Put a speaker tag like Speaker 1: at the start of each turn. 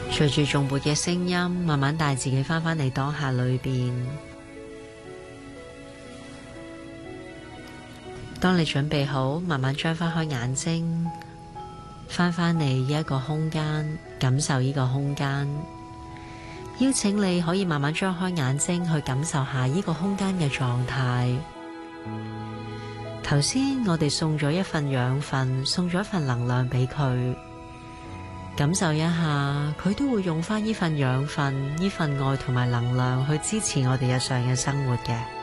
Speaker 1: 隨住頌缽嘅聲音，慢慢帶自己返返嚟當下裏邊。當你準備好，慢慢張翻開眼睛，翻返嚟呢一個空間，感受呢個空間。邀請你可以慢慢張開眼睛去感受下呢個空間嘅狀態。頭先我哋送咗一份養分，送咗一份能量俾佢，感受一下，佢都會用翻呢份養分、呢份愛同埋能量去支持我哋日常嘅生活嘅。